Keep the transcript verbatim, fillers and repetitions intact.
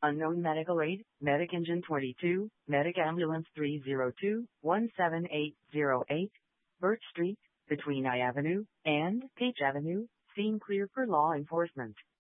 Unknown medical aid, Medic Engine twenty-two, Medic Ambulance three zero two, one seven eight zero eight, Birch Street, between I Avenue and Page Avenue, scene clear for law enforcement.